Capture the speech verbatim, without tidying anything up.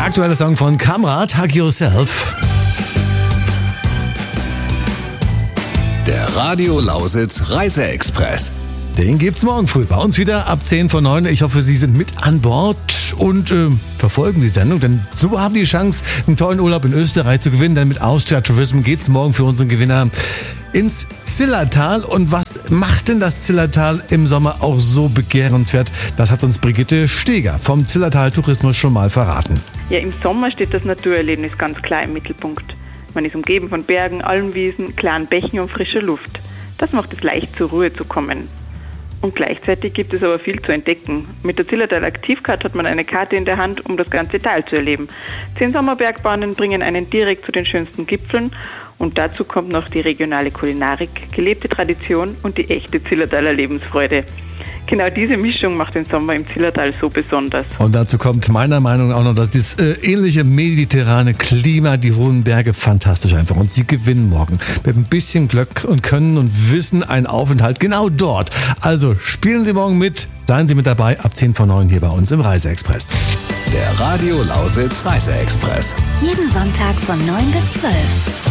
Aktueller Song von Kamrat, Hug Yourself. Der Radio Lausitz Reise-Express. Den gibt's morgen früh bei uns wieder ab zehn vor neun. Ich hoffe, Sie sind mit an Bord und äh, verfolgen die Sendung, denn so haben die Chance, einen tollen Urlaub in Österreich zu gewinnen. Denn mit Austria Tourism geht's morgen für unseren Gewinner ins Zillertal. Und was macht denn das Zillertal im Sommer auch so begehrenswert? Das hat uns Brigitte Steger vom Zillertal Tourismus schon mal verraten. Ja, im Sommer steht das Naturerlebnis ganz klar im Mittelpunkt. Man ist umgeben von Bergen, Almwiesen, klaren Bächen und frischer Luft. Das macht es leicht, zur Ruhe zu kommen. Und gleichzeitig gibt es aber viel zu entdecken. Mit der Zillertal Aktivkarte hat man eine Karte in der Hand, um das ganze Tal zu erleben. Zehn Sommerbergbahnen bringen einen direkt zu den schönsten Gipfeln und dazu kommt noch die regionale Kulinarik, gelebte Tradition und die echte Zillertaler Lebensfreude. Genau diese Mischung macht den Sommer im Zillertal so besonders. Und dazu kommt meiner Meinung nach auch noch, dass dieses äh, ähnliche mediterrane Klima, die hohen Berge, fantastisch einfach. Und sie gewinnen morgen mit ein bisschen Glück und Können und Wissen einen Aufenthalt genau dort. Also spielen Sie morgen mit, seien Sie mit dabei ab zehn vor neun hier bei uns im Reise-Express. Der Radio Lausitz Reise-Express. Jeden Sonntag von neun bis zwölf.